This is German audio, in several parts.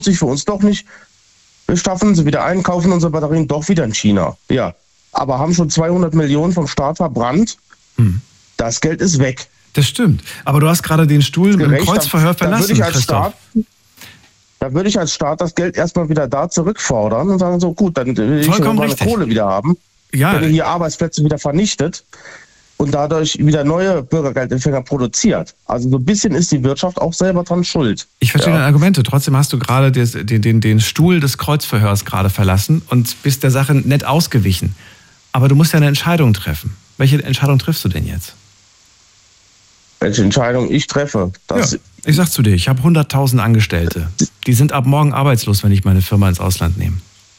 sich für uns doch nicht beschaffen, sie wieder einkaufen unsere Batterien doch wieder in China. Ja, aber haben schon 200 Millionen vom Staat verbrannt. Das Geld ist weg. Das stimmt. Aber du hast gerade den Stuhl im Kreuzverhör verlassen, Christoph. Da würde ich als Staat das Geld erstmal wieder da zurückfordern und sagen so, gut, dann will ich meine Kohle wieder haben. Ja. Wenn ihr hier Arbeitsplätze wieder vernichtet und dadurch wieder neue Bürgergeldempfänger produziert. Also so ein bisschen ist die Wirtschaft auch selber dran schuld. Ich verstehe deine Argumente. Trotzdem hast du gerade den Stuhl des Kreuzverhörs gerade verlassen und bist der Sache nett ausgewichen. Aber du musst ja eine Entscheidung treffen. Welche Entscheidung triffst du denn jetzt? Welche Entscheidung ich treffe? Ich sag zu dir, ich habe 100.000 Angestellte. Die sind ab morgen arbeitslos, wenn ich meine Firma ins Ausland nehme.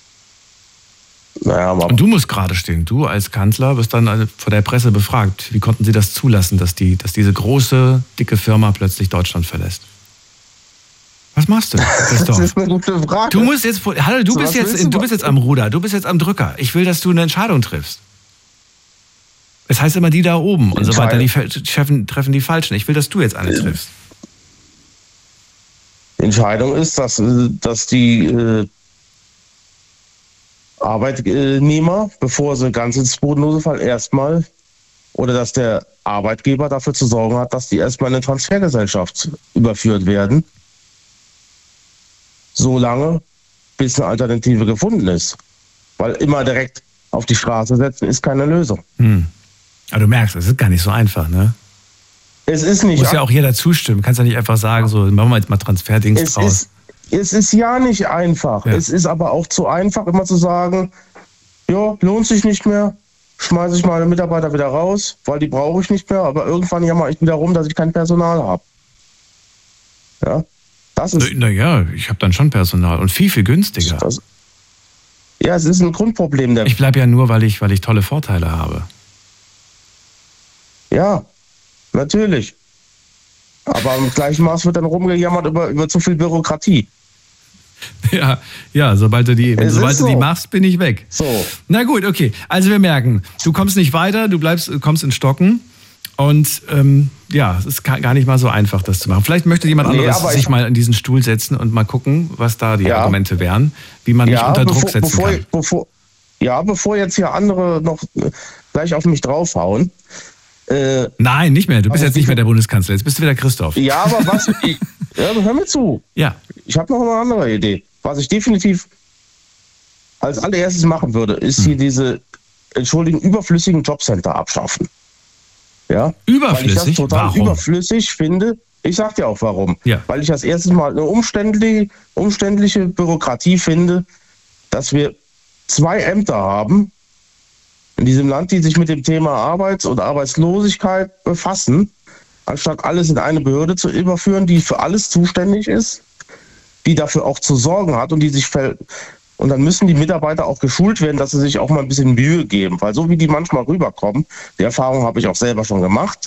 Naja, und du musst gerade stehen. Du als Kanzler wirst dann vor der Presse befragt. Wie konnten sie das zulassen, dass diese große, dicke Firma plötzlich Deutschland verlässt? Was machst du? Das ist eine gute Frage. Du bist jetzt am Ruder, du bist jetzt am Drücker. Ich will, dass du eine Entscheidung triffst. Es heißt immer, die da oben und so weiter, die treffen die Falschen. Ich will, dass du jetzt eine triffst. Die Entscheidung ist, dass die Arbeitnehmer, bevor sie ganz ins Bodenlose fallen, erstmal, oder dass der Arbeitgeber dafür zu sorgen hat, dass die erstmal in eine Transfergesellschaft überführt werden. So lange, bis eine Alternative gefunden ist. Weil immer direkt auf die Straße setzen, ist keine Lösung. Aber du merkst, es ist gar nicht so einfach, ne? Es ist nicht. Muss ja auch jeder zustimmen. Du kannst ja nicht einfach sagen, so, machen wir jetzt mal Transferdings draus. Es ist ja nicht einfach. Ja. Es ist aber auch zu einfach, immer zu sagen, ja, lohnt sich nicht mehr, schmeiße ich meine Mitarbeiter wieder raus, weil die brauche ich nicht mehr, aber irgendwann jammer ich wieder rum, dass ich kein Personal habe. Ja, das ist... Naja, ich habe dann schon Personal und viel, viel günstiger. Ja, es ist ein Grundproblem. Ich bleibe ja nur, weil ich tolle Vorteile habe. Ja, natürlich. Aber im gleichen Maß wird dann rumgejammert über zu viel Bürokratie. Ja, sobald du die machst, bin ich weg. So. Na gut, okay. Also wir merken, du kommst nicht weiter, du kommst in Stocken. Und es ist gar nicht mal so einfach, das zu machen. Vielleicht möchte jemand anderes sich mal in diesen Stuhl setzen und mal gucken, was da die Argumente wären, wie man mich unter Druck setzen kann. Bevor jetzt hier andere noch gleich auf mich draufhauen. Nein, nicht mehr. Du bist jetzt nicht mehr der Bundeskanzler. Jetzt bist du wieder Christoph. Ja, aber hör mir zu. Ja. Ich habe noch eine andere Idee. Was ich definitiv als allererstes machen würde, ist hier diese, überflüssigen Jobcenter abschaffen. Ja? Überflüssig? Weil ich das total warum? Überflüssig finde. Ich sag dir auch warum. Ja. Weil ich das erste Mal eine umständliche Bürokratie finde, dass wir 2 Ämter haben in diesem Land, die sich mit dem Thema Arbeit und Arbeitslosigkeit befassen, anstatt alles in eine Behörde zu überführen, die für alles zuständig ist, die dafür auch zu sorgen hat und die sich und dann müssen die Mitarbeiter auch geschult werden, dass sie sich auch mal ein bisschen Mühe geben, weil so wie die manchmal rüberkommen, die Erfahrung habe ich auch selber schon gemacht,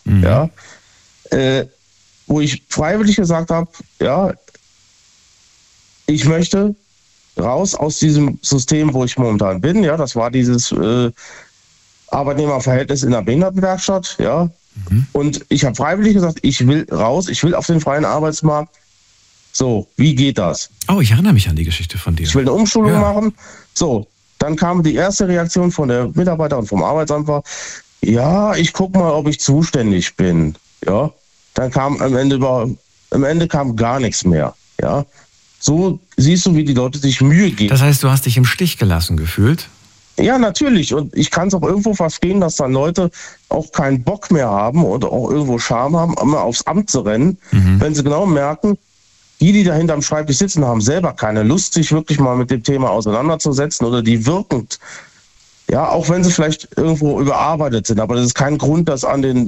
wo ich freiwillig gesagt habe, ja, ich möchte raus aus diesem System, wo ich momentan bin, ja, das war dieses Arbeitnehmerverhältnis in der Behindertenwerkstatt, ja, und ich habe freiwillig gesagt, ich will raus, ich will auf den freien Arbeitsmarkt. So, wie geht das? Oh, ich erinnere mich an die Geschichte von dir. Ich will eine Umschulung machen. So, dann kam die erste Reaktion von der Mitarbeiter und vom Arbeitsamt war, ja, ich gucke mal, ob ich zuständig bin. Ja, dann kam am Ende kam gar nichts mehr. Ja, so siehst du, wie die Leute sich Mühe geben. Das heißt, du hast dich im Stich gelassen gefühlt? Ja, natürlich. Und ich kann es auch irgendwo verstehen, dass dann Leute auch keinen Bock mehr haben oder auch irgendwo Scham haben, immer aufs Amt zu rennen, wenn sie genau merken, die da hinterm Schreibtisch sitzen, haben selber keine Lust, sich wirklich mal mit dem Thema auseinanderzusetzen oder die wirkend, ja, auch wenn sie vielleicht irgendwo überarbeitet sind, aber das ist kein Grund, das an den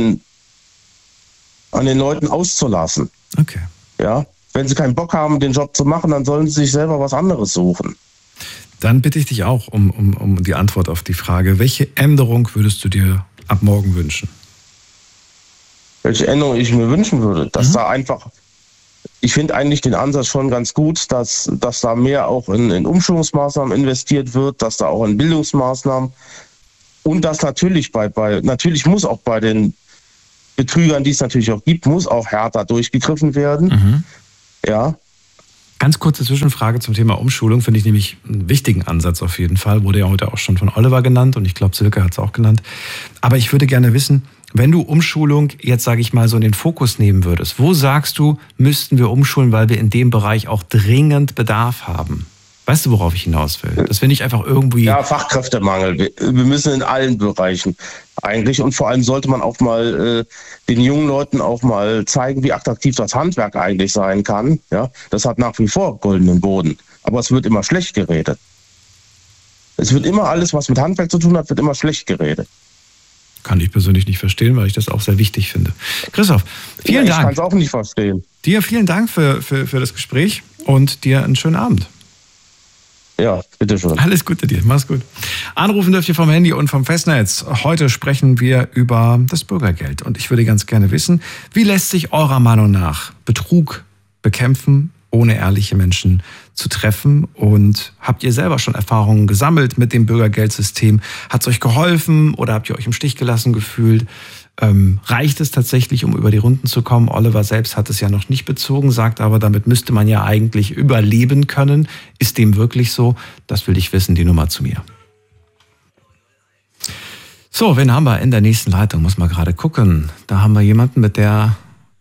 Leuten auszulassen. Okay. Ja, wenn sie keinen Bock haben, den Job zu machen, dann sollen sie sich selber was anderes suchen. Dann bitte ich dich auch um die Antwort auf die Frage, welche Änderung würdest du dir ab morgen wünschen? Welche Änderung ich mir wünschen würde? Dass da einfach, ich finde eigentlich den Ansatz schon ganz gut, dass da mehr auch in Umschulungsmaßnahmen investiert wird, dass da auch in Bildungsmaßnahmen und dass natürlich natürlich muss auch bei den Betrügern, die es natürlich auch gibt, muss auch härter durchgegriffen werden. Ja. Ganz kurze Zwischenfrage zum Thema Umschulung, finde ich nämlich einen wichtigen Ansatz auf jeden Fall. Wurde ja heute auch schon von Oliver genannt und ich glaube, Silke hat es auch genannt. Aber ich würde gerne wissen, wenn du Umschulung jetzt, sage ich mal, so in den Fokus nehmen würdest, wo sagst du, müssten wir umschulen, weil wir in dem Bereich auch dringend Bedarf haben? Weißt du, worauf ich hinaus will? Dass wir nicht einfach irgendwie... Ja, Fachkräftemangel. Wir müssen in allen Bereichen eigentlich. Und vor allem sollte man auch mal den jungen Leuten auch mal zeigen, wie attraktiv das Handwerk eigentlich sein kann. Ja, das hat nach wie vor goldenen Boden. Aber es wird immer schlecht geredet. Es wird immer alles, was mit Handwerk zu tun hat, wird immer schlecht geredet. Kann ich persönlich nicht verstehen, weil ich das auch sehr wichtig finde. Christoph, vielen Dank. Ich kann es auch nicht verstehen. Dir vielen Dank für das Gespräch und dir einen schönen Abend. Ja, bitteschön. Alles Gute dir, mach's gut. Anrufen dürft ihr vom Handy und vom Festnetz. Heute sprechen wir über das Bürgergeld. Und ich würde ganz gerne wissen, wie lässt sich eurer Meinung nach Betrug bekämpfen, ohne ehrliche Menschen zu treffen? Und habt ihr selber schon Erfahrungen gesammelt mit dem Bürgergeldsystem? Hat es euch geholfen oder habt ihr euch im Stich gelassen gefühlt? Reicht es tatsächlich, um über die Runden zu kommen? Oliver selbst hat es ja noch nicht bezogen, sagt aber, damit müsste man ja eigentlich überleben können. Ist dem wirklich so? Das will ich wissen, die Nummer zu mir. So, wen haben wir in der nächsten Leitung? Muss mal gerade gucken. Da haben wir jemanden mit der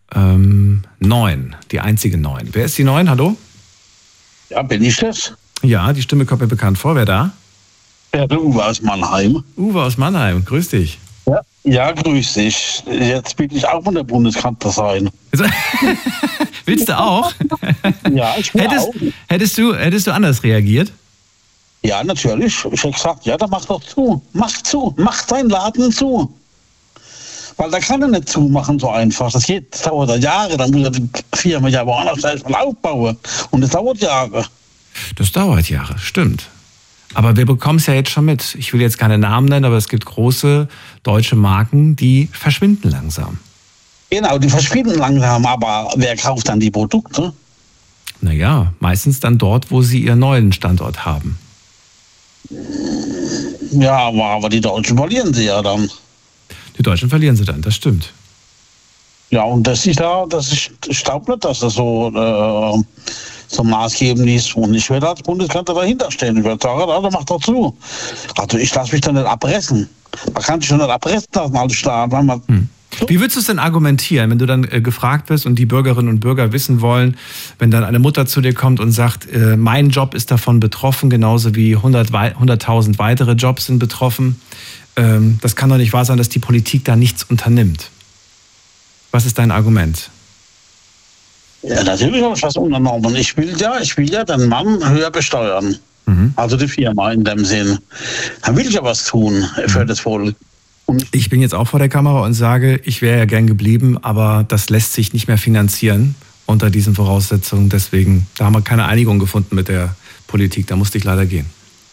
9, die einzige 9. Wer ist die 9? Hallo? Ja, bin ich das? Ja, die Stimme kommt mir bekannt vor. Wer da? Ja, der Uwe aus Mannheim. Uwe aus Mannheim, grüß dich. Ja, grüß dich. Jetzt will ich auch von der Bundeskanzler sein. Willst du auch? Ja, ich will auch. Hättest du anders reagiert? Ja, natürlich. Ich hätte gesagt, ja, dann mach doch zu. Mach deinen Laden zu. Weil da kann er nicht zumachen so einfach. Das dauert ja Jahre, dann muss er die Firma ja woanders erstmal aufbauen. Und das dauert Jahre. Das dauert Jahre, stimmt. Aber wir bekommen es ja jetzt schon mit. Ich will jetzt keine Namen nennen, aber es gibt große deutsche Marken, die verschwinden langsam. Genau, die verschwinden langsam, aber wer kauft dann die Produkte? Naja, meistens dann dort, wo sie ihren neuen Standort haben. Ja, aber die Deutschen verlieren sie ja dann. Die Deutschen verlieren sie dann, das stimmt. Ja, und ich glaube nicht, dass das so maßgebend ist. Und ich werde als Bundeskanzler dahinter stehen. Ich werde sagen, also mach doch zu. Also ich lasse mich da nicht abpressen. Man kann sich schon nicht abpressen lassen als Staat. Wie würdest du es denn argumentieren, wenn du dann gefragt wirst und die Bürgerinnen und Bürger wissen wollen, wenn dann eine Mutter zu dir kommt und sagt, mein Job ist davon betroffen, genauso wie 100.000 weitere Jobs sind betroffen. Das kann doch nicht wahr sein, dass die Politik da nichts unternimmt. Was ist dein Argument? Ja, natürlich habe ich was unternommen. Ich will ja den Mann höher besteuern. Also die Firma in dem Sinn. Dann will ich ja was tun für das Volk. Ich bin jetzt auch vor der Kamera und sage, ich wäre ja gern geblieben, aber das lässt sich nicht mehr finanzieren unter diesen Voraussetzungen. Deswegen, da haben wir keine Einigung gefunden mit der Politik. Da musste ich leider gehen.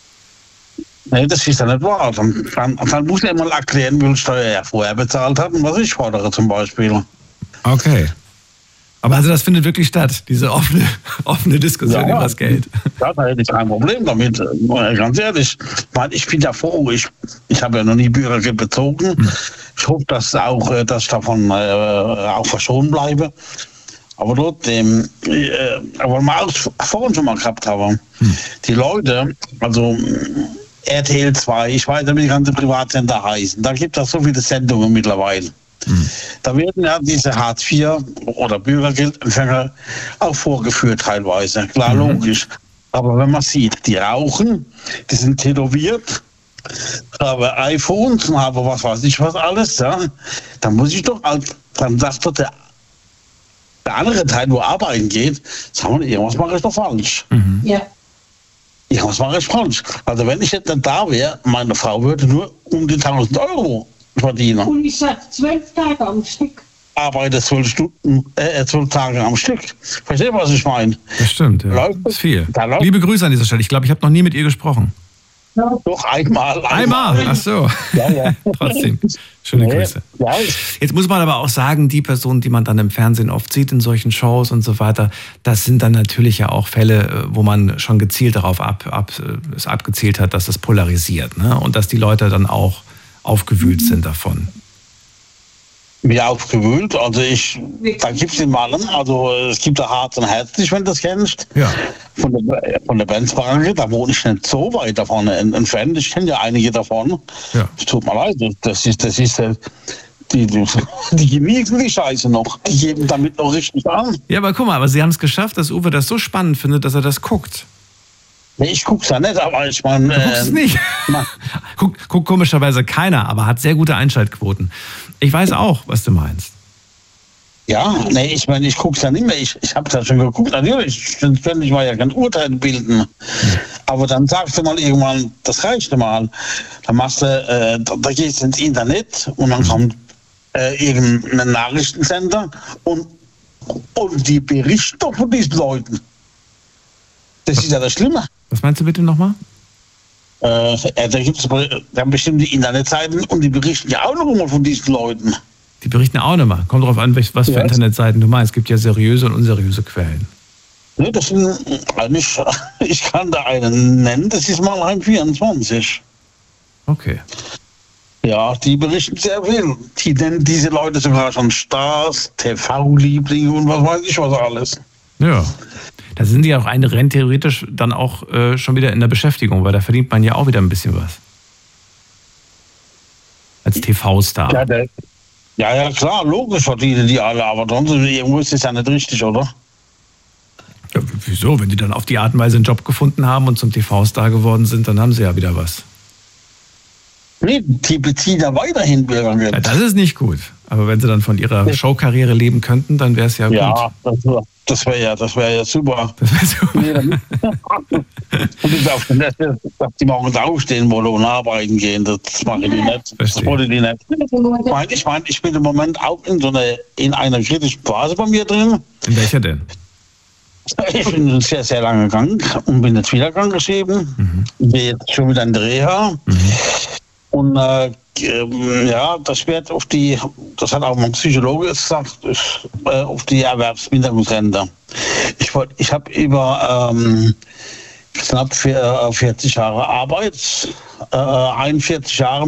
Nee, das ist ja nicht wahr. Dann muss er mal erklären, wie viel Steuer er vorher bezahlt hat und was ich fordere zum Beispiel. Okay. Aber also das findet wirklich statt, diese offene Diskussion über das Geld. Ja, da hätte ich kein Problem damit, ganz ehrlich. Weil ich bin ja froh, ich habe ja noch nie Bürgergeld bezogen. Ich hoffe, dass ich davon auch verschont bleibe. Aber trotzdem, aber wir auch vorhin schon mal gehabt haben, die Leute, also RTL 2, ich weiß nicht, wie die ganzen Privatsender heißen, da gibt es so viele Sendungen mittlerweile. Da werden ja diese Hartz IV oder Bürgergeldempfänger auch vorgeführt teilweise. Klar, logisch. Aber wenn man sieht, die rauchen, die sind tätowiert, haben iPhones und haben was weiß ich was alles, ja, dann muss ich doch, dann sagt doch der andere Teil, wo arbeiten geht, sagen wir, irgendwas mache ich doch falsch. Ja. Irgendwas mache ich falsch. Also wenn ich jetzt nicht da wäre, meine Frau würde nur um die 1.000 Euro verdienen. Und ich sage 12 Tage am Stück. Arbeite 12 Tage am Stück. Versteht ihr, was ich meine? Das stimmt, ja. Das ist viel. Liebe Grüße an dieser Stelle. Ich glaube, ich habe noch nie mit ihr gesprochen. Ja, doch, einmal. Ach so. Ja. Trotzdem. Schöne Grüße. Ja. Jetzt muss man aber auch sagen, die Personen, die man dann im Fernsehen oft sieht, in solchen Shows und so weiter, das sind dann natürlich ja auch Fälle, wo man schon gezielt darauf abgezielt hat, dass das polarisiert, ne? Und dass die Leute dann auch aufgewühlt sind davon. mir aufgewühlt. Also da gibt es in Mallen, also es gibt da Hart und Herzlich, wenn du das kennst. Ja. Von der Benzbranche, da wohne ich nicht so weit davon entfernt. Ich kenne ja einige davon. Ja. Es tut mir leid, das ist die genießen die Scheiße noch. Die geben damit noch richtig an. Ja, aber guck mal, aber Sie haben es geschafft, dass Uwe das so spannend findet, dass er das guckt. Nee, ich guck's ja nicht, aber ich meine... Du guckst es nicht. Guckt komischerweise keiner, aber hat sehr gute Einschaltquoten. Ich weiß auch, was du meinst. Ja, nee, ich meine, ich guck's ja nicht mehr. Ich hab's ja schon geguckt. Natürlich, ich könnte ich mal ja kein Urteil bilden. Aber dann sagst du mal irgendwann, das reicht mal. Dann machst du, da gehst du ins Internet und dann kommt irgendein Nachrichtensender und die berichten doch von diesen Leuten. Das ist ja das Schlimme. Was meinst du bitte nochmal? Da gibt es bestimmte Internetseiten und die berichten ja auch noch immer von diesen Leuten. Die berichten auch noch mal. Kommt drauf an, was für Internetseiten du meinst. Es gibt ja seriöse und unseriöse Quellen. Ne, das sind eigentlich, ich kann da einen nennen, das ist Mannheim 24. Okay. Ja, die berichten sehr viel. Die nennen diese Leute sogar schon Stars, TV-Lieblinge und was weiß ich was alles. Ja. Da sind die ja auch rein theoretisch dann auch schon wieder in der Beschäftigung, weil da verdient man ja auch wieder ein bisschen was. Als TV-Star. Ja, klar, logisch verdienen die alle, aber sonst irgendwo ist es ja nicht richtig, oder? Ja, wieso? Wenn die dann auf die Art und Weise einen Job gefunden haben und zum TV-Star geworden sind, dann haben sie ja wieder was. Nee, die beziehen ja weiterhin Bürgergeld. Ja, das ist nicht gut. Aber wenn sie dann von ihrer Showkarriere leben könnten, dann wäre es ja gut. Ja, das wäre ja super. Das wäre super. Und ich darf nicht, dass die morgens aufstehen wollen und arbeiten gehen. Das mache ich nicht. Das wollte die nicht. Ich meine, ich bin im Moment auch in einer kritischen Phase bei mir drin. In welcher denn? Ich bin sehr, sehr lange krank und bin jetzt wieder krank geschrieben. Bin jetzt schon wieder in der Reha. Und ja, das wird das hat auch mein Psychologe gesagt, auf die Erwerbsminderungsrente. Ich habe über knapp 40 Jahre Arbeit, 41 Jahre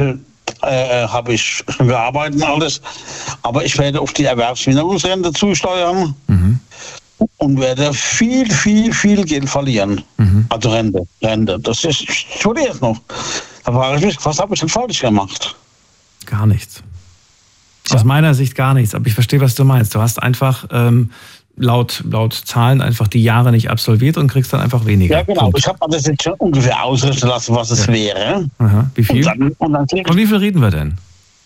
habe ich schon gearbeitet und alles, aber ich werde auf die Erwerbsminderungsrente zusteuern und werde viel, viel, viel Geld verlieren. Also Rente. Das ist, ich studiere jetzt noch. Da frage ich mich, was habe ich denn falsch gemacht? Gar nichts. Aus meiner Sicht gar nichts, aber ich verstehe, was du meinst. Du hast einfach laut Zahlen einfach die Jahre nicht absolviert und kriegst dann einfach weniger. Ja, genau. Punkt. Ich habe mir das jetzt schon ungefähr ausrechnen lassen, was es wäre. Aha. Wie viel? Und wie viel reden wir denn?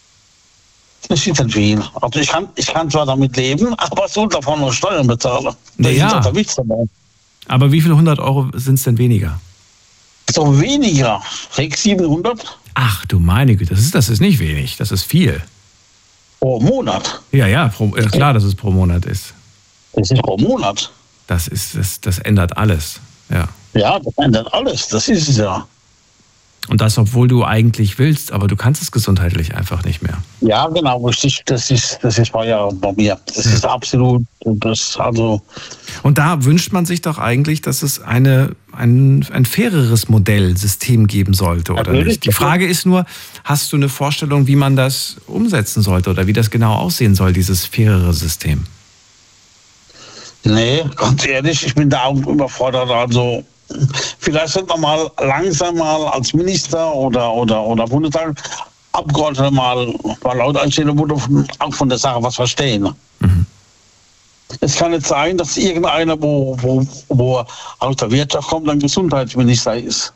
Das ist nicht viel. Also ich kann zwar damit leben, aber soll davon noch Steuern bezahlen. Das ist doch der Witz dabei. Aber wie viele 100 Euro sind es denn weniger? So weniger. 600, 700? Ach du meine Güte, das ist nicht wenig, das ist viel. Pro Monat? Ja, klar, dass es pro Monat ist. Das ist pro Monat. Das ändert alles, ja. Ja, das ändert alles, das ist es ja. Und das, obwohl du eigentlich willst, aber du kannst es gesundheitlich einfach nicht mehr. Ja, genau, richtig. Das ist ja bei mir. Das ist absolut, Und da wünscht man sich doch eigentlich, dass es ein faireres Modellsystem geben sollte, oder nicht? Die Frage ist nur, hast du eine Vorstellung, wie man das umsetzen sollte oder wie das genau aussehen soll, dieses fairere System? Nee, ganz ehrlich, ich bin da auch überfordert. Also vielleicht sollte man mal langsam mal als Minister oder Bundestagsabgeordneter mal laut einstellen, wo auch von der Sache was verstehen. Es kann nicht sein, dass irgendeiner, wo aus der Wirtschaft kommt, ein Gesundheitsminister ist.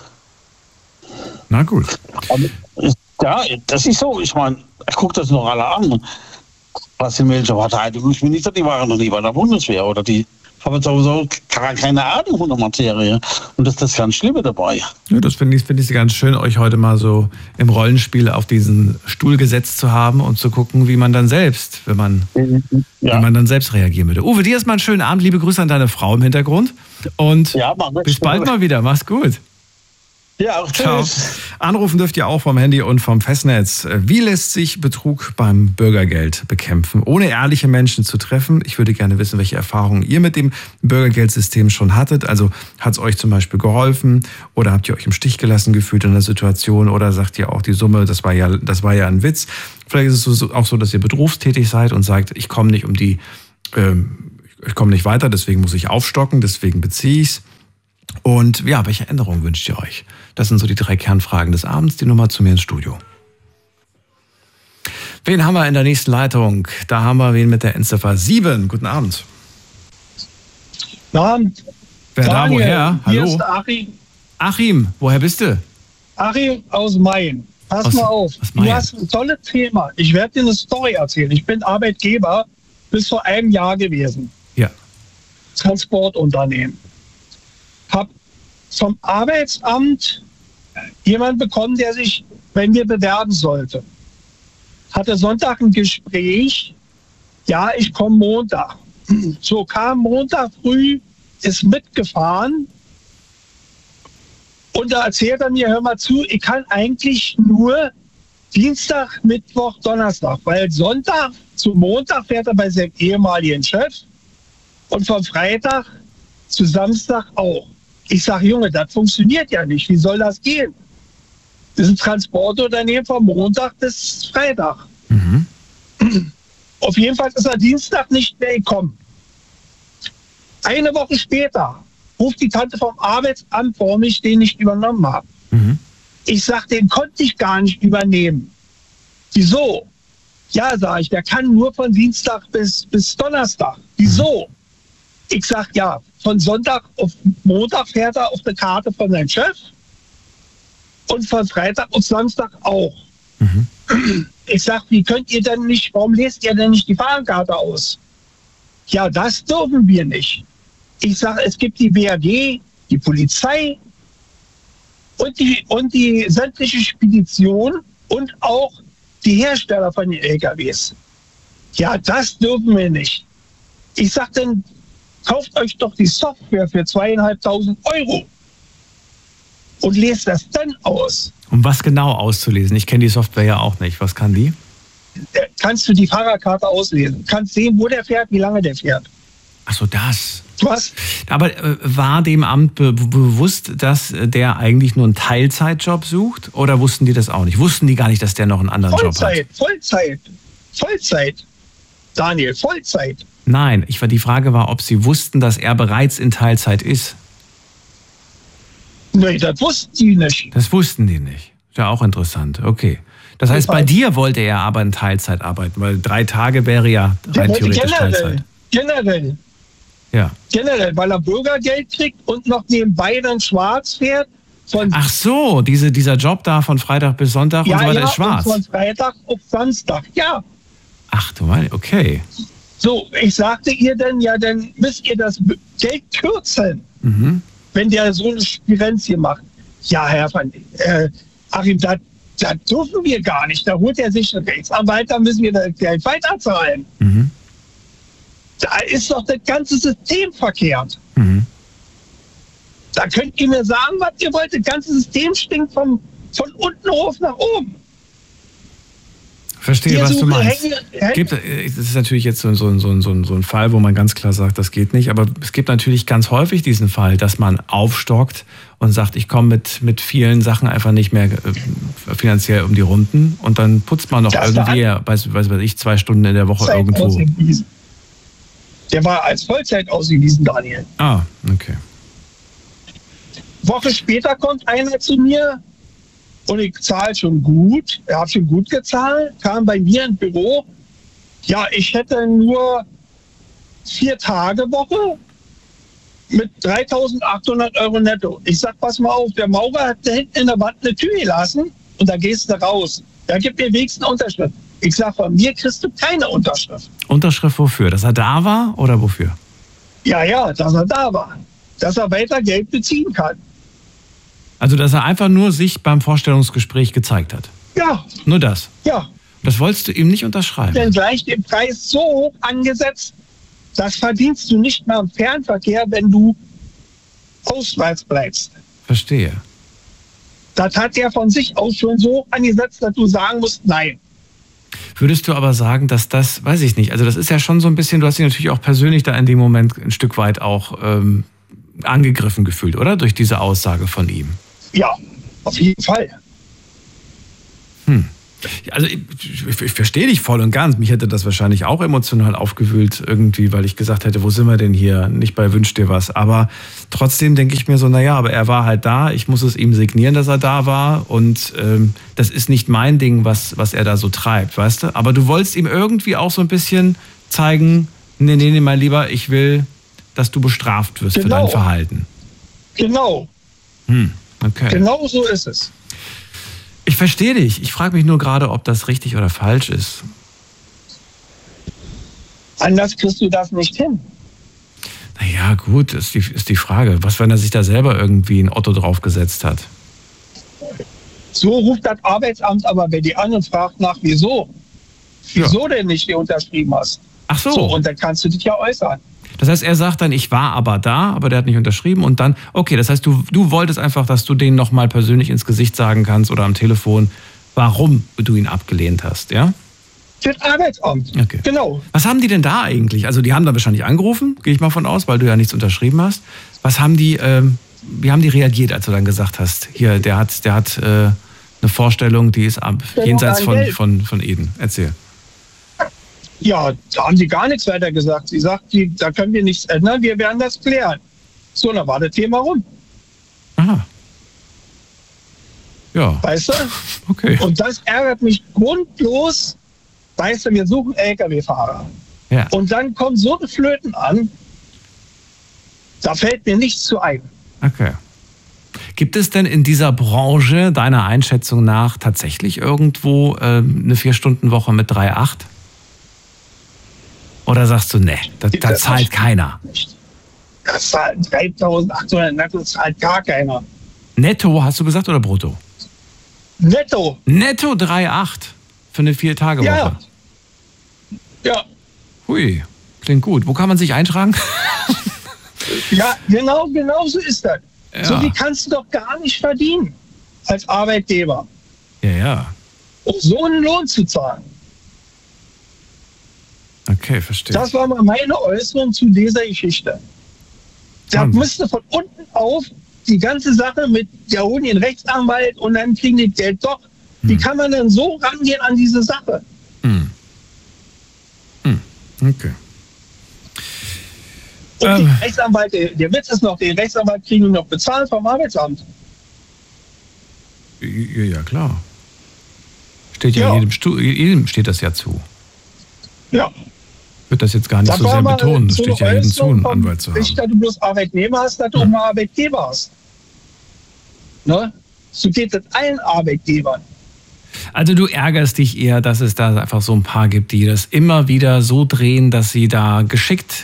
Na gut. Ja, das ist so. Ich meine, ich gucke das noch alle an. Was in welcher Verteidigungsminister, die waren noch nie bei der Bundeswehr oder die haben sowieso keine Ahnung von der Materie. Und das ist das ganz Schlimme dabei. Ja, das finde ich ganz schön, euch heute mal so im Rollenspiel auf diesen Stuhl gesetzt zu haben und zu gucken, wie man dann selbst, wie man dann selbst reagieren würde. Uwe, dir erstmal einen schönen Abend. Liebe Grüße an deine Frau im Hintergrund. Und bis bald mal wieder. Mach's gut. Ja, auch tschüss. Anrufen dürft ihr auch vom Handy und vom Festnetz. Wie lässt sich Betrug beim Bürgergeld bekämpfen, ohne ehrliche Menschen zu treffen? Ich würde gerne wissen, welche Erfahrungen ihr mit dem Bürgergeldsystem schon hattet. Also hat es euch zum Beispiel geholfen oder habt ihr euch im Stich gelassen gefühlt in der Situation oder sagt ihr auch, die Summe, das war ja ein Witz. Vielleicht ist es auch so, dass ihr berufstätig seid und sagt, ich komme nicht ich komme nicht weiter, deswegen muss ich aufstocken, deswegen beziehe ich es. Und ja, welche Änderungen wünscht ihr euch? Das sind so die 3 Kernfragen des Abends. Die Nummer zu mir ins Studio. Wen haben wir in der nächsten Leitung? Da haben wir wen mit der Endziffer 7. Guten Abend. Guten Abend. Wer Daniel, da, woher? Hallo. Hier ist Achim. Achim, woher bist du? Achim aus Mayen. Pass mal auf. Du hast ein tolles Thema. Ich werde dir eine Story erzählen. Ich bin Arbeitgeber bis vor einem Jahr gewesen. Ja. Transportunternehmen. Hab vom Arbeitsamt jemanden bekommen, der sich bei mir bewerben sollte. Hatte Sonntag ein Gespräch. Ja, ich komme Montag. So kam Montag früh, ist mitgefahren. Und da erzählt er mir, hör mal zu, ich kann eigentlich nur Dienstag, Mittwoch, Donnerstag. Weil Sonntag zu Montag fährt er bei seinem ehemaligen Chef. Und vom Freitag zu Samstag auch. Ich sage, Junge, das funktioniert ja nicht. Wie soll das gehen? Das ist ein Transportunternehmen von Montag bis Freitag. Mhm. Auf jeden Fall ist er Dienstag nicht mehr gekommen. Eine Woche später ruft die Tante vom Arbeitsamt vor mich, den ich übernommen habe. Mhm. Ich sage, den konnte ich gar nicht übernehmen. Wieso? Ja, sage ich, der kann nur von Dienstag bis Donnerstag. Wieso? Ich sage, ja, von Sonntag auf Montag fährt er auf eine Karte von seinem Chef und von Freitag auf Samstag auch. Mhm. Ich sage, wie könnt ihr denn nicht, warum lest ihr denn nicht die Fahrkarte aus? Ja, das dürfen wir nicht. Ich sage, es gibt die BAG, die Polizei und die sämtliche Spedition und auch die Hersteller von den LKWs. Ja, das dürfen wir nicht. Ich sage dann, kauft euch doch die Software für 2.500 € und lest das dann aus. Um was genau auszulesen? Ich kenne die Software ja auch nicht. Was kann die? Kannst du die Fahrerkarte auslesen. Kannst sehen, wo der fährt, wie lange der fährt. Ach so, das. Was? Aber war dem Amt bewusst, dass der eigentlich nur einen Teilzeitjob sucht? Oder wussten die das auch nicht? Wussten die gar nicht, dass der noch einen anderen Job hat? Vollzeit. Daniel, Vollzeit. Nein, die Frage war, ob sie wussten, dass er bereits in Teilzeit ist. Nee, das wussten die nicht. Das wussten die nicht. Ist ja auch interessant. Okay. Das heißt, bei dir wollte er aber in Teilzeit arbeiten, weil 3 Tage wäre ja rein theoretisch Teilzeit. Generell. Ja. Generell, weil er Bürgergeld kriegt und noch nebenbei dann schwarz fährt. Ach so, dieser Job da von Freitag bis Sonntag und so weiter ist schwarz. Und von Freitag auf Samstag, ja. Ach du meine, okay. So, ich sagte ihr dann, ja, dann müsst ihr das Geld kürzen, wenn der so eine Spirenz hier macht. Ja, Herr Achim, das dürfen wir gar nicht. Da holt er sich einen Rechtsanwalt, da müssen wir das Geld weiterzahlen. Mhm. Da ist doch das ganze System verkehrt. Mhm. Da könnt ihr mir sagen, was ihr wollt. Das ganze System stinkt von unten hoch nach oben. Verstehe, was du meinst. Das ist natürlich jetzt so ein Fall, wo man ganz klar sagt, das geht nicht. Aber es gibt natürlich ganz häufig diesen Fall, dass man aufstockt und sagt, ich komme mit vielen Sachen einfach nicht mehr finanziell um die Runden. Und dann putzt man noch irgendwie, weiß ich, 2 Stunden in der Woche irgendwo. Der war als Vollzeit ausgewiesen, Daniel. Ah, okay. Woche später kommt einer zu mir und ich zahle schon gut. Er hat schon gut gezahlt, kam bei mir ins Büro. Ja, ich hätte nur 4-Tage-Woche mit 3.800 € netto. Ich sag, pass mal auf, der Maurer hat da hinten in der Wand eine Tür gelassen und da gehst du raus. Der gibt mir wenigstens eine Unterschrift. Ich sag, von mir kriegst du keine Unterschrift. Unterschrift wofür? Dass er da war oder wofür? Ja, dass er da war. Dass er weiter Geld beziehen kann. Also, dass er einfach nur sich beim Vorstellungsgespräch gezeigt hat? Ja. Nur das? Ja. Das wolltest du ihm nicht unterschreiben? Denn gleich den Preis so hoch angesetzt, das verdienst du nicht mehr im Fernverkehr, wenn du auswärts bleibst. Verstehe. Das hat er von sich aus schon so angesetzt, dass du sagen musst, nein. Würdest du aber sagen, dass das, weiß ich nicht, also das ist ja schon so ein bisschen, du hast dich natürlich auch persönlich da in dem Moment ein Stück weit auch angegriffen gefühlt, oder? Durch diese Aussage von ihm. Ja, auf jeden Fall. Also ich verstehe dich voll und ganz. Mich hätte das wahrscheinlich auch emotional aufgewühlt irgendwie, weil ich gesagt hätte, wo sind wir denn hier? Nicht bei Wünsch dir was. Aber trotzdem denke ich mir so, naja, aber er war halt da. Ich muss es ihm signieren, dass er da war. Und das ist nicht mein Ding, was er da so treibt, weißt du? Aber du wolltest ihm irgendwie auch so ein bisschen zeigen, nee, mein Lieber, ich will, dass du bestraft wirst für dein Verhalten. Genau. Okay. Genau so ist es. Ich verstehe dich. Ich frage mich nur gerade, ob das richtig oder falsch ist. Anders kriegst du das nicht hin. Naja, gut, ist die Frage. Was, wenn er sich da selber irgendwie ein Otto draufgesetzt hat? So ruft das Arbeitsamt aber bei dir an und fragt nach, wieso? Wieso denn nicht, wie du unterschrieben hast? Ach so. Und dann kannst du dich ja äußern. Das heißt, er sagt dann, ich war aber da, aber der hat nicht unterschrieben und dann, okay, das heißt, du wolltest einfach, dass du denen nochmal persönlich ins Gesicht sagen kannst oder am Telefon, warum du ihn abgelehnt hast, ja? Für das Arbeitsamt, okay. Genau. Was haben die denn da eigentlich? Also die haben da wahrscheinlich angerufen, gehe ich mal von aus, weil du ja nichts unterschrieben hast. Was haben die, wie haben die reagiert, als du dann gesagt hast, hier, der hat eine Vorstellung, die ist jenseits von Eden. Erzähl. Ja, da haben sie gar nichts weiter gesagt. Sie sagt, da können wir nichts ändern, wir werden das klären. So, dann war das Thema rum. Aha. Ja. Weißt du? Okay. Und das ärgert mich grundlos. Weißt du, wir suchen LKW-Fahrer. Ja. Und dann kommen so eine Flöten an, da fällt mir nichts zu ein. Okay. Gibt es denn in dieser Branche deiner Einschätzung nach tatsächlich irgendwo eine 4-Stunden-Woche mit 3,8? Oder sagst du, ne, da zahlt keiner? Das zahlt 3.800 netto, zahlt gar keiner. Netto, hast du gesagt, oder brutto? Netto. Netto 3,8 für eine 4-Tage-Woche? Ja. Ja. Hui, klingt gut. Wo kann man sich eintragen? Ja, genau so ist das. Ja. So wie kannst du doch gar nicht verdienen als Arbeitgeber. Ja. Um so einen Lohn zu zahlen. Okay, verstehe. Das war mal meine Äußerung zu dieser Geschichte. Da müsste von unten auf die ganze Sache mit, ja, holen den Rechtsanwalt und dann kriegen die Geld doch. Wie kann man denn so rangehen an diese Sache? Okay. Und die Rechtsanwalt, der Witz ist noch, den Rechtsanwalt kriegen wir noch bezahlt vom Arbeitsamt. Ja, klar. Steht ja jedem steht das ja zu. Ja. Ich würde das jetzt gar nicht so sehr betonen. Das steht ja jedem zu, einen Anwalt zu haben. Nicht, dass du bloß Arbeitnehmer hast, dass du auch mal Arbeitgeber hast. Ne? So geht es allen Arbeitgebern. Also du ärgerst dich eher, dass es da einfach so ein paar gibt, die das immer wieder so drehen, dass sie da geschickt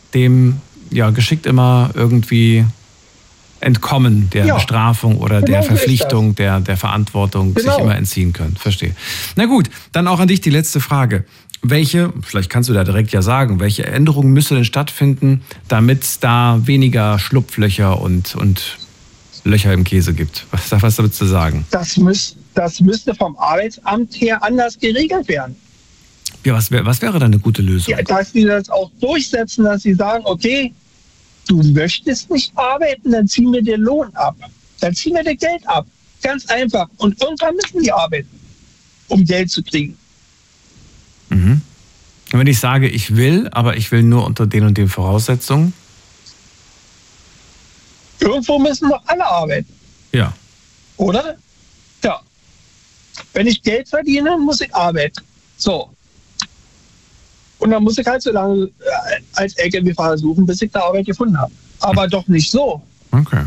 immer irgendwie entkommen der Bestrafung oder der Verpflichtung, der Verantwortung, sich immer entziehen können. Verstehe. Na gut, dann auch an dich die letzte Frage. Vielleicht kannst du da direkt ja sagen, welche Änderungen müsste denn stattfinden, damit es da weniger Schlupflöcher und Löcher im Käse gibt? Was würdest du sagen? Das müsste vom Arbeitsamt her anders geregelt werden. Ja, was wäre da eine gute Lösung? Ja, dass sie das auch durchsetzen, dass sie sagen, okay, du möchtest nicht arbeiten, dann ziehen wir den Lohn ab. Dann ziehen wir das Geld ab. Ganz einfach. Und irgendwann müssen die arbeiten, um Geld zu kriegen. Und wenn ich sage, ich will, aber ich will nur unter den und den Voraussetzungen? Irgendwo müssen doch alle arbeiten. Ja. Oder? Ja. Wenn ich Geld verdiene, muss ich arbeiten. So. Und dann muss ich halt so lange als LKW-Fahrer suchen, bis ich da Arbeit gefunden habe. Aber doch nicht so. Okay.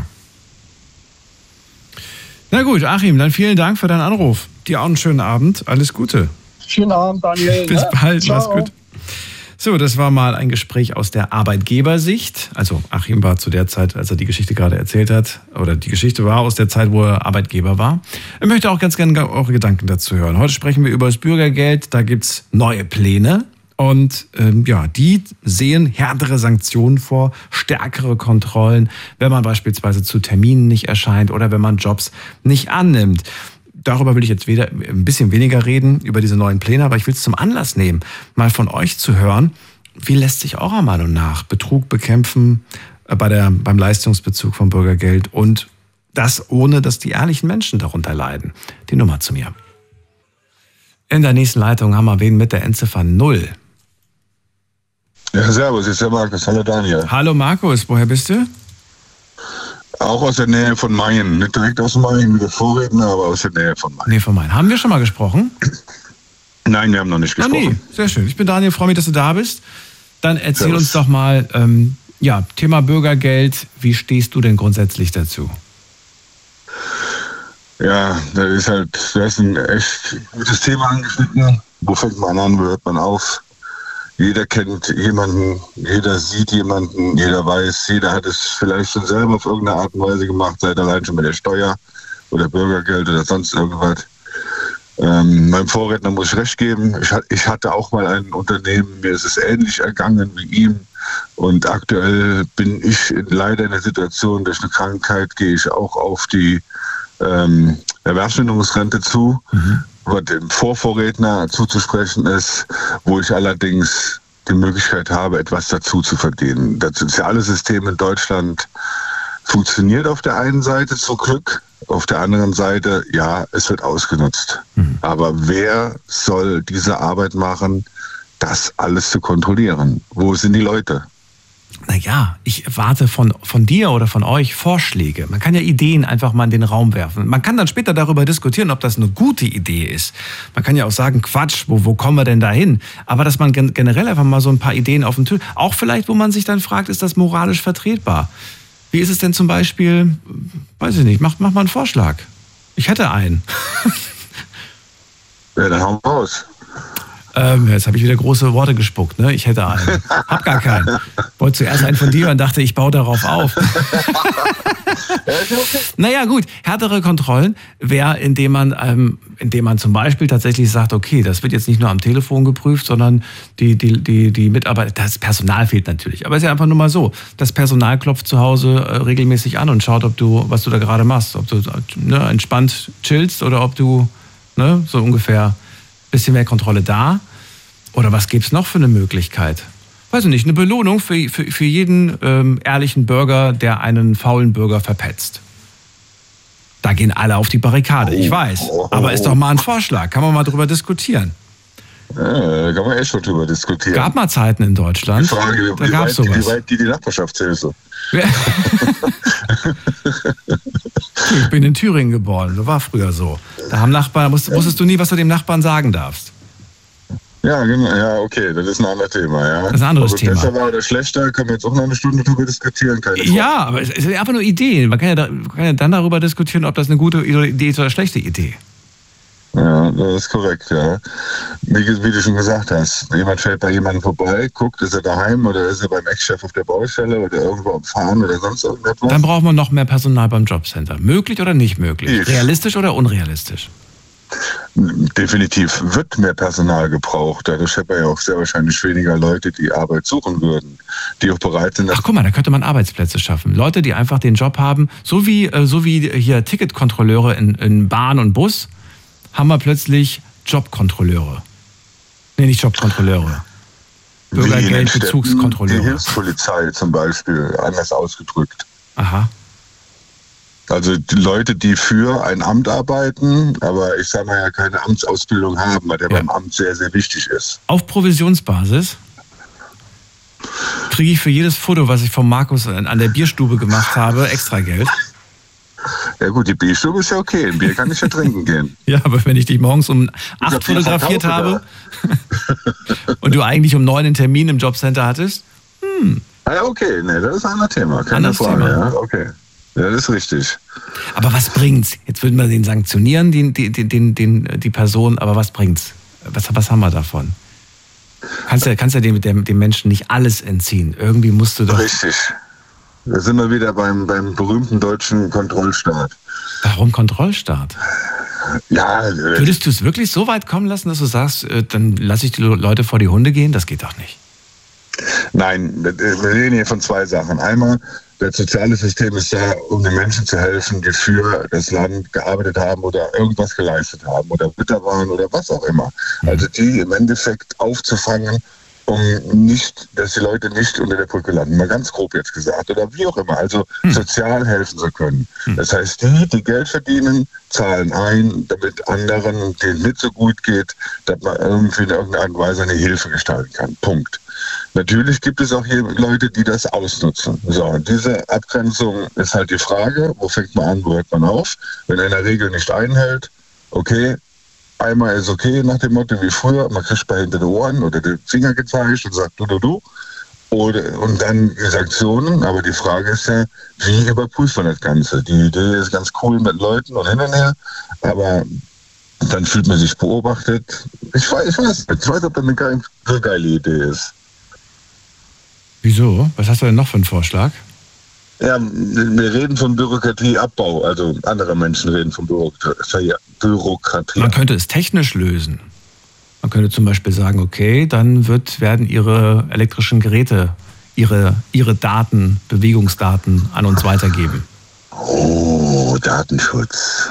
Na gut, Achim, dann vielen Dank für deinen Anruf. Dir auch einen schönen Abend. Alles Gute. Schönen Abend, Daniel. Bis bald. Ciao. Mach's gut. So, das war mal ein Gespräch aus der Arbeitgebersicht. Also Achim war zu der Zeit, als er die Geschichte gerade erzählt hat, oder die Geschichte war aus der Zeit, wo er Arbeitgeber war. Ich möchte auch ganz gerne eure Gedanken dazu hören. Heute sprechen wir über das Bürgergeld. Da gibt's neue Pläne. Und die sehen härtere Sanktionen vor, stärkere Kontrollen, wenn man beispielsweise zu Terminen nicht erscheint oder wenn man Jobs nicht annimmt. Darüber will ich jetzt ein bisschen weniger reden, über diese neuen Pläne, aber ich will es zum Anlass nehmen, mal von euch zu hören, wie lässt sich eurer Meinung nach Betrug bekämpfen beim Leistungsbezug von Bürgergeld und das ohne, dass die ehrlichen Menschen darunter leiden. Die Nummer zu mir. In der nächsten Leitung haben wir wen mit der Endziffer 0. Ja, servus, ist der Markus. Hallo Daniel. Hallo Markus, woher bist du? Auch aus der Nähe von Mayen. Nicht direkt aus Mayen wie der Vorredner, aber aus der Nähe von Mayen. Nee, von Mayen. Haben wir schon mal gesprochen? Nein, wir haben noch nicht gesprochen. Nee, sehr schön. Ich bin Daniel, freue mich, dass du da bist. Dann erzähl uns doch mal, Thema Bürgergeld, wie stehst du denn grundsätzlich dazu? Ja, du hast ein echt gutes Thema angeschnitten. Wo fängt man an, wo hört man auf? Jeder kennt jemanden, jeder sieht jemanden, jeder weiß, jeder hat es vielleicht schon selber auf irgendeine Art und Weise gemacht, sei allein schon mit der Steuer oder Bürgergeld oder sonst irgendwas. Meinem Vorredner muss ich recht geben. Ich hatte auch mal ein Unternehmen, mir ist es ähnlich ergangen wie ihm. Und aktuell bin ich leider in der Situation, durch eine Krankheit gehe ich auch auf die Erwerbsminderungsrente zu, was dem Vorredner zuzusprechen ist, wo ich allerdings die Möglichkeit habe, etwas dazu zu verdienen. Das soziale System in Deutschland funktioniert auf der einen Seite zum Glück, auf der anderen Seite, ja, es wird ausgenutzt. Aber wer soll diese Arbeit machen, das alles zu kontrollieren? Wo sind die Leute? Naja, ich erwarte von dir oder von euch Vorschläge. Man kann ja Ideen einfach mal in den Raum werfen. Man kann dann später darüber diskutieren, ob das eine gute Idee ist. Man kann ja auch sagen, Quatsch, wo kommen wir denn da hin? Aber dass man generell einfach mal so ein paar Ideen auf den Tisch, auch vielleicht, wo man sich dann fragt, ist das moralisch vertretbar? Wie ist es denn zum Beispiel, weiß ich nicht, mach mal einen Vorschlag. Ich hätte einen. Ja, dann hauen wir raus. Jetzt habe ich wieder große Worte gespuckt, ne? Ich hätte einen. Hab gar keinen. Wollte zuerst einen von dir und dachte, ich baue darauf auf. Naja, gut. Härtere Kontrollen wäre, indem man zum Beispiel tatsächlich sagt, okay, das wird jetzt nicht nur am Telefon geprüft, sondern die Mitarbeiter, das Personal fehlt natürlich. Aber es ist ja einfach nur mal so. Das Personal klopft zu Hause regelmäßig an und schaut, was du da gerade machst. Ob du entspannt chillst oder ob du so ungefähr ein bisschen mehr Kontrolle da. Oder was gibt's noch für eine Möglichkeit? Weiß ich nicht, eine Belohnung für jeden ehrlichen Bürger, der einen faulen Bürger verpetzt. Da gehen alle auf die Barrikade, ich weiß. Aber ist doch mal ein Vorschlag, kann man mal drüber diskutieren. Ja, da kann man echt schon drüber diskutieren. Gab mal Zeiten in Deutschland, die Frage, da gab es sowas. Wie weit die Nachbarschaftshilfe? Ich bin in Thüringen geboren, das war früher so. Da haben Nachbarn, wusstest du nie, was du dem Nachbarn sagen darfst. Ja, genau, ja, okay, das ist ein anderes Thema, ja. Das ist ein anderes Thema. Besser war oder schlechter, können wir jetzt auch noch eine Stunde darüber diskutieren, keine Frage. Ja, aber es ist einfach nur Ideen. Man kann ja dann darüber diskutieren, ob das eine gute Idee ist oder eine schlechte Idee. Ja, das ist korrekt, ja. Wie du schon gesagt hast, jemand fährt bei jemandem vorbei, guckt, ist er daheim oder ist er beim Ex-Chef auf der Baustelle oder irgendwo am Fahren oder sonst irgendetwas. Dann braucht man noch mehr Personal beim Jobcenter. Möglich oder nicht möglich? Realistisch oder unrealistisch? Definitiv wird mehr Personal gebraucht. Dadurch hat man ja auch sehr wahrscheinlich weniger Leute, die Arbeit suchen würden, die auch bereit sind. Ach guck mal, da könnte man Arbeitsplätze schaffen. Leute, die einfach den Job haben, so wie hier Ticketkontrolleure in Bahn und Bus, haben wir plötzlich Jobkontrolleure. Nee, nicht Jobkontrolleure. Bürgergeldbezugskontrolleure. Die Hilfspolizei zum Beispiel, anders ausgedrückt. Aha. Also die Leute, die für ein Amt arbeiten, aber ich sage mal ja keine Amtsausbildung haben, weil der beim Amt sehr, sehr wichtig ist. Auf Provisionsbasis kriege ich für jedes Foto, was ich von Markus an der Bierstube gemacht habe, extra Geld. Ja gut, die Bierstube ist ja okay, ein Bier kann ich ja trinken gehen. Ja, aber wenn ich dich morgens um 8 fotografiert habe und du eigentlich um 9 einen Termin im Jobcenter hattest? Ja, okay, ne, das ist ein anderes Thema, keine Frage. Ja, okay. Ja, das ist richtig. Aber was bringt's? Jetzt würden wir den sanktionieren, die Person, aber was bringt's? Was haben wir davon? Kannst ja dem Menschen nicht alles entziehen. Irgendwie musst du doch... Richtig. Da sind wir wieder beim berühmten deutschen Kontrollstaat. Warum Kontrollstaat? Ja. Würdest du es wirklich so weit kommen lassen, dass du sagst, dann lasse ich die Leute vor die Hunde gehen? Das geht doch nicht. Nein, wir reden hier von zwei Sachen. Einmal, das soziale System ist da, um den Menschen zu helfen, die für das Land gearbeitet haben oder irgendwas geleistet haben oder Ritter waren oder was auch immer. Also die im Endeffekt aufzufangen, um nicht, dass die Leute nicht unter der Brücke landen, mal ganz grob jetzt gesagt, oder wie auch immer, also sozial helfen zu können. Das heißt, die Geld verdienen, zahlen ein, damit anderen, denen nicht so gut geht, dass man irgendwie in irgendeiner Art und Weise eine Hilfe gestalten kann. Punkt. Natürlich gibt es auch hier Leute, die das ausnutzen. So, und diese Abgrenzung ist halt die Frage, wo fängt man an, wo hört man auf? Wenn einer Regel nicht einhält, okay, einmal ist okay, nach dem Motto wie früher, man kriegt bei hinter den Ohren oder den Finger gezeigt und sagt du. Und dann Sanktionen, aber die Frage ist ja, wie überprüft man das Ganze? Die Idee ist ganz cool mit Leuten und hin und her, aber dann fühlt man sich beobachtet. Ich weiß, ob das eine so geile Idee ist. Wieso? Was hast du denn noch für einen Vorschlag? Ja, wir reden von Bürokratieabbau, also andere Menschen reden von Bürokratie. Man könnte es technisch lösen. Man könnte zum Beispiel sagen, okay, dann werden Ihre elektrischen Geräte ihre Daten, Bewegungsdaten an uns weitergeben. Oh, Datenschutz.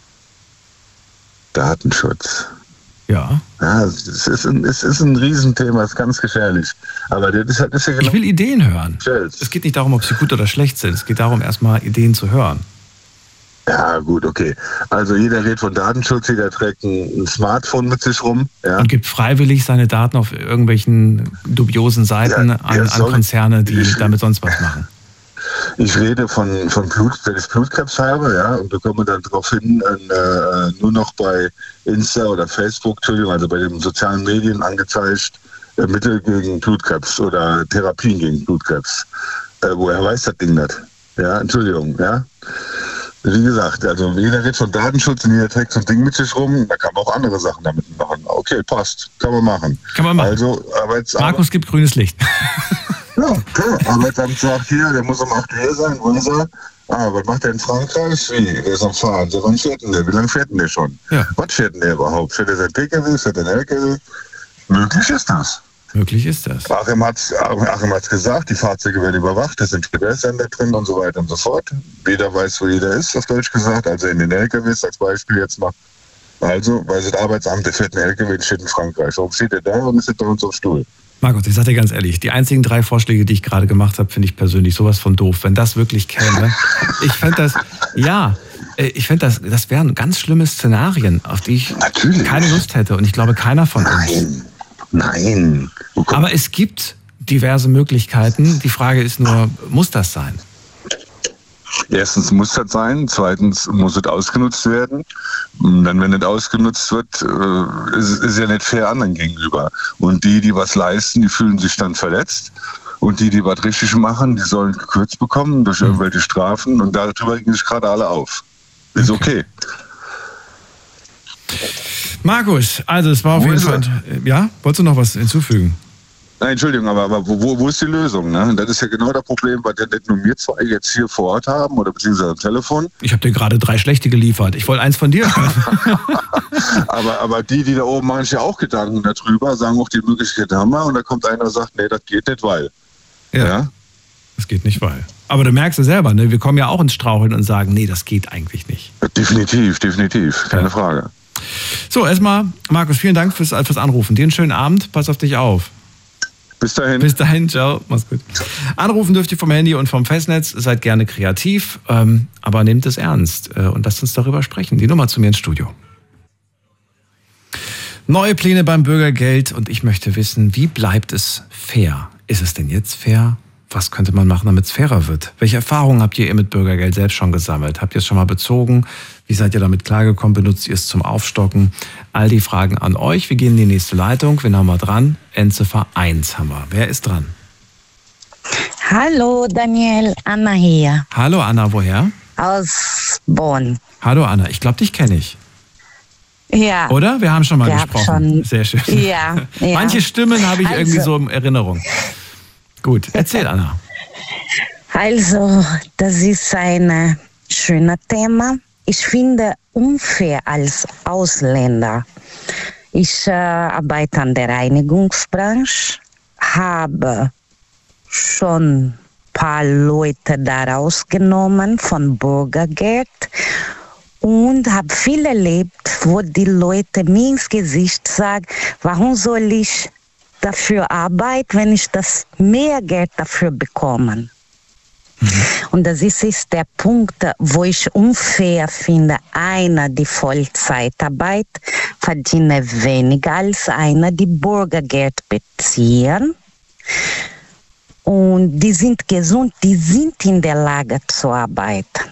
Ja. Ja, es ist ein Riesenthema, es ist ganz gefährlich. Aber das ist ja genau. Ich will Ideen hören. Es geht nicht darum, ob sie gut oder schlecht sind. Es geht darum, erstmal Ideen zu hören. Ja, gut, okay. Also jeder redet von Datenschutz, jeder trägt ein Smartphone mit sich rum. Ja. Und gibt freiwillig seine Daten auf irgendwelchen dubiosen Seiten an Konzerne, die damit sonst was machen. Ich rede von Blut, wenn ich Blutkrebs habe, ja, und bekomme dann daraufhin nur noch bei Insta oder Facebook, also bei den sozialen Medien angezeigt, Mittel gegen Blutkrebs oder Therapien gegen Blutkrebs. Woher weiß das Ding das? Ja, Entschuldigung, ja. Wie gesagt, also jeder redet von Datenschutz und jeder trägt so ein Ding mit sich rum, da kann man auch andere Sachen damit machen. Okay, passt, kann man machen. Also, Markus gibt grünes Licht. Ja, klar. Arbeitsamt sagt hier, der muss um 8 Uhr sein, wo ist er? Was macht der in Frankreich? Wie? Der ist am Fahren. So, wann fährt denn der? Wie lange fährt denn der schon? Ja. Was fährt denn der überhaupt? Fährt der sein PKW? Fährt der ein LKW? Möglich ist das. Achim hat's gesagt, die Fahrzeuge werden überwacht, da sind GPS-Sender drin und so weiter und so fort. Jeder weiß, wo jeder ist, auf Deutsch gesagt. Also in den LKWs als Beispiel jetzt mal. Also, weil das Arbeitsamt, der fährt ein LKW, der steht in Frankreich. Warum steht der da und ist bei uns auf dem Stuhl? Markus, ich sag dir ganz ehrlich, die einzigen 3 Vorschläge, die ich gerade gemacht habe, finde ich persönlich sowas von doof. Wenn das wirklich käme, ich fände das wären ganz schlimme Szenarien, auf die ich keine Lust hätte. Und ich glaube, keiner von uns. Nein. Aber es gibt diverse Möglichkeiten. Die Frage ist nur, muss das sein? Erstens muss das sein, zweitens muss es ausgenutzt werden. Und dann, wenn es ausgenutzt wird, ist es ja nicht fair anderen gegenüber. Und die was leisten, die fühlen sich dann verletzt. Und die was richtig machen, die sollen gekürzt bekommen durch irgendwelche Strafen. Und darüber regen sich gerade alle auf. Ist okay. Markus, also es war auf jeden Fall... Ja, wolltest du noch was hinzufügen? Nein, Entschuldigung, aber wo ist die Lösung? Ne? Das ist ja genau das Problem, weil nicht nur wir zwei jetzt hier vor Ort haben oder beziehungsweise am Telefon. Ich habe dir gerade 3 schlechte geliefert. Ich wollte eins von dir. aber die da oben machen sich ja auch Gedanken darüber, sagen auch, die Möglichkeit haben wir. Und da kommt einer und sagt, nee, das geht nicht, weil. Ja, das geht nicht, weil. Aber du merkst es selber, ne? Wir kommen ja auch ins Straucheln und sagen, nee, das geht eigentlich nicht. Definitiv. Keine Frage. So, erstmal, Markus, vielen Dank fürs Anrufen. Dir einen schönen Abend. Pass auf dich auf. Bis dahin. Bis dahin, ciao. Mach's gut. Anrufen dürft ihr vom Handy und vom Festnetz. Seid gerne kreativ, aber nehmt es ernst und lasst uns darüber sprechen. Die Nummer zu mir ins Studio. Neue Pläne beim Bürgergeld und ich möchte wissen, wie bleibt es fair? Ist es denn jetzt fair? Was könnte man machen, damit es fairer wird? Welche Erfahrungen habt ihr mit Bürgergeld selbst schon gesammelt? Habt ihr es schon mal bezogen? Wie seid ihr damit klargekommen? Benutzt ihr es zum Aufstocken? All die Fragen an euch. Wir gehen in die nächste Leitung. Wen haben wir dran? Endziffer 1 haben wir. Wer ist dran? Hallo Daniel, Anna hier. Hallo Anna, woher? Aus Bonn. Hallo Anna, ich glaube, dich kenne ich. Ja. Oder? Wir haben schon mal gesprochen. Sehr schön. Ja. Manche Stimmen habe ich irgendwie so in Erinnerung. Gut, erzähl Anna. Also, das ist ein schönes Thema. ich finde unfair als Ausländer. Ich arbeite an der Reinigungsbranche, habe schon ein paar Leute da rausgenommen von Bürgergeld und habe viel erlebt, wo die Leute mir ins Gesicht sagen, warum soll ich dafür arbeiten, wenn ich das mehr Geld dafür bekomme? Und das ist der Punkt, wo ich unfair finde. Einer, die Vollzeitarbeit, verdient weniger als einer, die Bürgergeld beziehen. Und die sind gesund, die sind in der Lage zu arbeiten.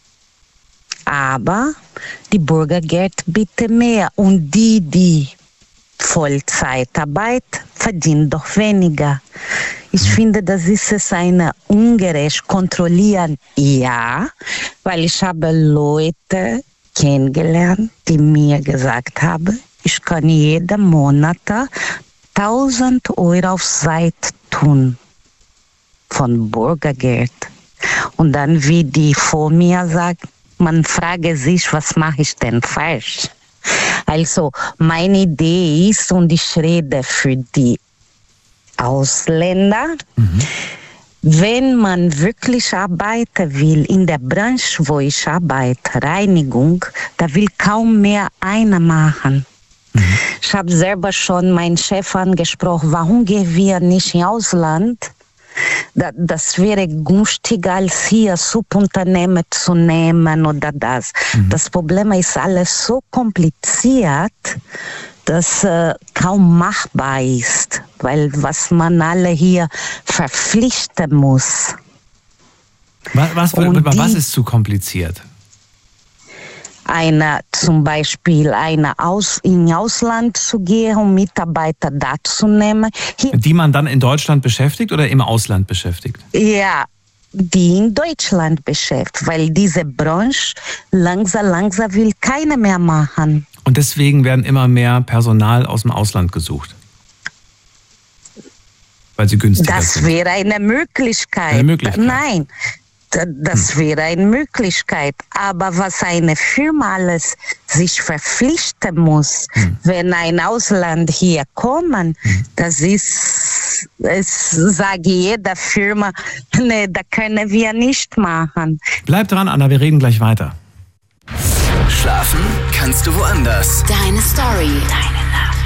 Aber die Bürgergeld bitte mehr. Und die Vollzeitarbeit verdienen doch weniger. Ich finde, das ist es eine ungerecht kontrollieren. Ja, weil ich habe Leute kennengelernt, die mir gesagt haben, ich kann jeden Monat 1.000 Euro auf Seite tun von Bürgergeld. Und dann, wie die vor mir sagt, man frage sich, was mache ich denn falsch? Also meine Idee ist, und ich rede für die Ausländer, wenn man wirklich arbeiten will, in der Branche, wo ich arbeite, Reinigung, da will kaum mehr einer machen. Ich habe selber schon meinen Chef angesprochen, warum gehen wir nicht ins Ausland? Das wäre günstiger als hier Subunternehmen zu nehmen oder das. Das Problem ist alles so kompliziert, dass kaum machbar ist, weil was man alle hier verpflichten muss. Was ist zu kompliziert? Zum Beispiel in Ausland zu gehen, um Mitarbeiter da zu nehmen. Die man dann in Deutschland beschäftigt oder im Ausland beschäftigt? Ja, die in Deutschland beschäftigt, weil diese Branche langsam will keiner mehr machen. Und deswegen werden immer mehr Personal aus dem Ausland gesucht? Weil sie günstiger sind? Das wäre eine Möglichkeit. Nein. Das wäre eine Möglichkeit. Aber was eine Firma alles sich verpflichten muss, wenn ein Ausland hier kommt, das ist, es sage jeder Firma, nee, da können wir nicht machen. Bleib dran, Anna, wir reden gleich weiter. Schlafen kannst du woanders. Deine Story.